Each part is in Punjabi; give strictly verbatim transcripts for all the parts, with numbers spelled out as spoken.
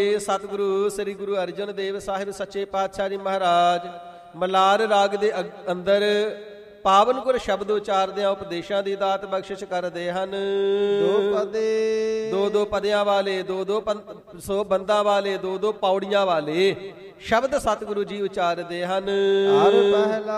ਸਤਿਗੁਰੂ ਸ੍ਰੀ ਗੁਰੂ ਅਰਜਨ ਦੇਵ ਸਾਹਿਬ ਸੱਚੇ ਪਾਤਸ਼ਾਹ ਜੀ ਮਹਾਰਾਜ ਮਲਾਰ ਰਾਗ ਦੇ ਅੰਦਰ ਪਾਵਨ ਗੁਰ ਸ਼ਬਦ ਉਚਾਰਦਿਆਂ ਉਪਦੇਸ਼ਾਂ ਦੀ ਦਾਤ ਬਖਸ਼ਿਸ਼ ਕਰਦੇ ਹਨ। ਦੋ ਪਦੇ ਦੋ ਦੋ ਪਦਿਆਂ ਵਾਲੇ, ਦੋ ਦੋ ਸੌ ਬੰਦਾਂ ਵਾਲੇ, ਦੋ ਦੋ ਪੌੜੀਆਂ ਵਾਲੇ ਸ਼ਬਦ ਸਤਿਗੁਰੂ ਜੀ ਉਚਾਰਦੇ ਹਨ। ਹਰ ਪਹਿਲਾ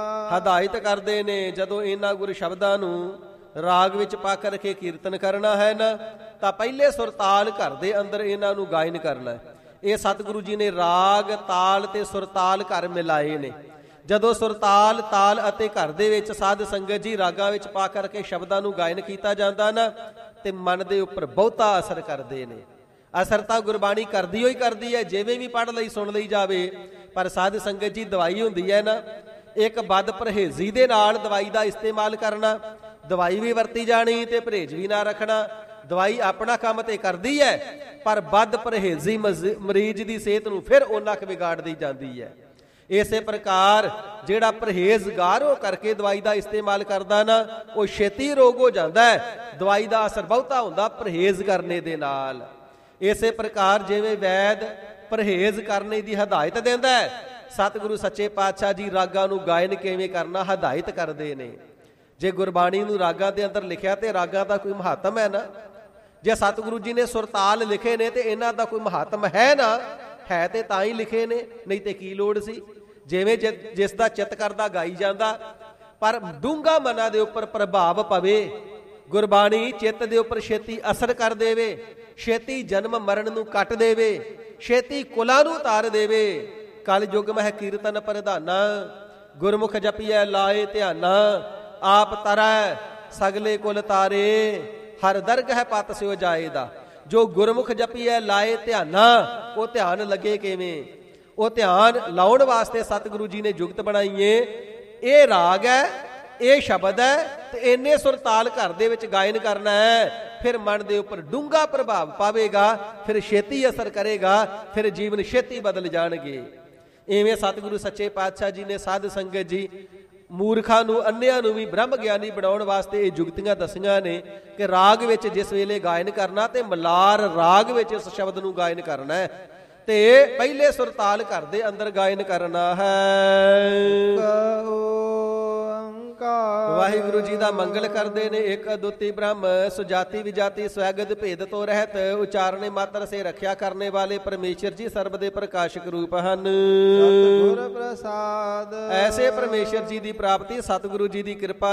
ਹਦਾਇਤ ਕਰਦੇ ਨੇ ਜਦੋਂ ਇਹਨਾਂ ਗੁਰ ਸ਼ਬਦਾਂ ਨੂੰ ਰਾਗ ਵਿੱਚ ਪੱਕ ਰੱਖੇ ਕੀਰਤਨ ਕਰਨਾ ਹੈ ਨਾ, ਤਾਂ ਪਹਿਲੇ ਸੁਰ ਤਾਲ ਘਰ ਦੇ ਅੰਦਰ ਇਹਨਾਂ ਨੂੰ ਗਾਇਨ ਕਰਨਾ ਹੈ। ਇਹ ਸਤਿਗੁਰੂ ਜੀ ਨੇ ਰਾਗ ਤਾਲ ਤੇ ਸੁਰਤਾਲ ਘਰ ਮਿਲਾਏ ਨੇ। ਜਦੋਂ ਸੁਰਤਾਲ ਤਾਲ ਅਤੇ ਘਰ ਦੇ ਵਿੱਚ ਸਾਧ ਸੰਗਤ ਜੀ ਰਾਗਾਂ ਵਿੱਚ ਪਾ ਕਰਕੇ ਸ਼ਬਦਾਂ ਨੂੰ ਗਾਇਨ ਕੀਤਾ ਜਾਂਦਾ ਨਾ, ਤੇ ਮਨ ਦੇ ਉੱਪਰ ਬਹੁਤਾ ਅਸਰ ਕਰਦੇ ਨੇ। ਅਸਰ ਤਾਂ ਗੁਰਬਾਣੀ ਕਰਦੀ ਹੋਈ ਕਰਦੀ ਹੈ, ਜਿਵੇਂ ਵੀ ਪੜ੍ਹ ਲਈ ਸੁਣ ਲਈ ਜਾਵੇ, ਪਰ ਸਾਧ ਸੰਗਤ ਜੀ ਦਵਾਈ ਹੁੰਦੀ ਹੈ ਨਾ, ਇੱਕ ਬਦ ਪਰਹੇਜ਼ੀ ਦੇ ਨਾਲ ਦਵਾਈ ਦਾ ਇਸਤੇਮਾਲ ਕਰਨਾ, ਦਵਾਈ ਵੀ ਵਰਤੀ ਜਾਣੀ ਤੇ ਪਰਹੇਜ਼ ਵੀ ਨਾ ਰੱਖਣਾ। ਦਵਾਈ ਆਪਣਾ ਕੰਮ ਤੇ ਕਰਦੀ ਹੈ, ਪਰ ਬਦ ਪਰਹੇਜ਼ੀ ਮਰੀਜ਼ ਦੀ ਸਿਹਤ ਨੂੰ ਫਿਰ ਉਹਨਾਂ ਕੁ ਵਿਗਾੜਦੀ ਜਾਂਦੀ ਹੈ। ਇਸੇ ਪ੍ਰਕਾਰ ਜਿਹੜਾ ਪਰਹੇਜ਼ਗਾਰ ਹੋ ਕਰਕੇ ਦਵਾਈ ਦਾ ਇਸਤੇਮਾਲ ਕਰਦਾ ਨਾ, ਉਹ ਛੇਤੀ ਰੋਗ ਹੋ ਜਾਂਦਾ ਹੈ। ਦਵਾਈ ਦਾ ਅਸਰ ਬਹੁਤਾ ਹੁੰਦਾ ਪਰਹੇਜ਼ ਕਰਨੇ ਦੇ ਨਾਲ। ਇਸੇ ਪ੍ਰਕਾਰ ਜਿਵੇਂ ਵੈਦ ਪਰਹੇਜ਼ ਕਰਨੇ ਦੀ ਹਦਾਇਤ ਦਿੰਦਾ ਹੈ, ਸਤਿਗੁਰੂ ਸੱਚੇ ਪਾਤਸ਼ਾਹ ਜੀ ਰਾਗਾਂ ਨੂੰ ਗਾਇਨ ਕਿਵੇਂ ਕਰਨਾ ਹਦਾਇਤ ਕਰਦੇ ਨੇ। ਜੇ ਗੁਰਬਾਣੀ ਨੂੰ ਰਾਗਾਂ ਦੇ ਅੰਦਰ ਲਿਖਿਆ ਤੇ ਰਾਗਾਂ ਦਾ ਕੋਈ ਮਹਾਤਮ ਹੈ ਨਾ। ਜੇ ਸਤਿਗੁਰੂ ਜੀ ਨੇ ਸੁਰਤਾਲ ਲਿਖੇ ਨੇ ਤੇ ਇਹਨਾਂ ਦਾ ਕੋਈ ਮਹਾਤਮ ਹੈ ਨਾ, ਹੈ ਤੇ ਤਾਂ ਹੀ ਲਿਖੇ ਨੇ, ਨਹੀਂ ਤੇ ਕੀ ਲੋੜ ਸੀ। ਜਿਵੇਂ ਜਿਸ ਦਾ ਚਿੱਤ ਕਰਦਾ ਗਾਈ ਜਾਂਦਾ, ਪਰ ਡੂੰਘਾ ਮਨਾਂ ਦੇ ਉੱਪਰ ਪ੍ਰਭਾਵ ਪਵੇ। ਗੁਰਬਾਣੀ ਚਿੱਤ ਦੇ ਉੱਪਰ ਛੇਤੀ ਅਸਰ ਕਰ ਦੇਵੇ, ਛੇਤੀ ਜਨਮ ਮਰਨ ਨੂੰ ਕੱਟ ਦੇਵੇ, ਛੇਤੀ ਕੁਲਾਂ ਨੂੰ ਤਾਰ ਦੇਵੇ। ਕਲ ਯੁਗ ਮਹਿ ਕੀਰਤਨ ਪ੍ਰਧਾਨਾ, ਗੁਰਮੁਖ ਜਪੀਐ ਲਾਏ ਧਿਆਨਾ, ਆਪ ਤਰੈ ਸਗਲੇ ਕੁਲ ਤਾਰੇ, ਹਰ ਦਰਗ ਹੈ ਪਤ ਸਿਓ ਜਾਏ ਦਾ। ਜੋ ਗੁਰਮੁਖ ਜਪੀਐ ਲਾਏ ਧਿਆਨਾ, ਉਹ ਧਿਆਨ ਲੱਗੇ ਕਿਵੇਂ? ਉਹ ਧਿਆਨ ਲਾਉਣ ਵਾਸਤੇ ਸਤਿਗੁਰੂ ਜੀ ਨੇ ਜੁਗਤ ਬਣਾਈਏ। ਇਹ ਰਾਗ ਹੈ, ਇਹ ਸ਼ਬਦ ਹੈ, ਤੇ ਇੰਨੇ ਸੁਰਤਾਲ ਘਰ ਦੇ ਵਿੱਚ ਗਾਇਨ ਕਰਨਾ ਹੈ। ਫਿਰ ਮਨ ਦੇ ਉੱਪਰ ਡੂੰਘਾ ਪ੍ਰਭਾਵ ਪਾਵੇਗਾ, ਫਿਰ ਛੇਤੀ ਅਸਰ ਕਰੇਗਾ, ਫਿਰ ਜੀਵਨ ਛੇਤੀ ਬਦਲ ਜਾਣਗੇ। ਇਵੇਂ ਸਤਿਗੁਰੂ ਸੱਚੇ ਪਾਤਸ਼ਾਹ ਜੀ ਨੇ ਸਾਧ ਸੰਗਤ ਜੀ ਮੂਰਖਾਂ ਨੂੰ, ਅੰਨਿਆਂ ਨੂੰ ਵੀ ਬ੍ਰਹਮ ਗਿਆਨੀ ਬਣਾਉਣ ਵਾਸਤੇ ਇਹ ਜੁਗਤੀਆਂ ਦੱਸੀਆਂ ਨੇ ਕਿ ਰਾਗ ਵਿੱਚ ਜਿਸ ਵੇਲੇ ਗਾਇਨ ਕਰਨਾ ਤੇ ਮਲਾਰ ਰਾਗ ਵਿੱਚ ਇਸ ਸ਼ਬਦ ਨੂੰ ਗਾਇਨ ਕਰਨਾ ਹੈ, ਤੇ ਪਹਿਲੇ ਸੁਰਤਾਲ ਘਰ ਦੇ ਅੰਦਰ ਗਾਇਨ ਕਰਨਾ ਹੈ। ਵਾਹਿਗੁਰੂ ਜੀ ਦਾ ਮੰਗਲ ਕਰਦੇ ਨੇ। ਇੱਕ ਅਦੁੱਤੀ ਬ੍ਰਹਮ ਸੁਜਾਤੀ ਵਿਜਾਤੀ ਸਵੈਗਤ ਭੇਦ ਤੋਂ ਰਹਿਤ, ਉਚਾਰਨੇ ਮਾਤਰ ਸੇ ਰੱਖਿਆ ਕਰਨੇ ਵਾਲੇ ਪਰਮੇਸ਼ਰ ਜੀ ਸਰਬ ਦੇ ਪ੍ਰਕਾਸ਼ਕ ਰੂਪ ਹਨ। ਸਤਿਗੁਰ ਪ੍ਰਸਾਦ ਐਸੇ ਪਰਮੇਸ਼ਰ ਜੀ ਦੀ ਪ੍ਰਾਪਤੀ ਸਤਿਗੁਰੂ ਜੀ ਦੀ ਕਿਰਪਾ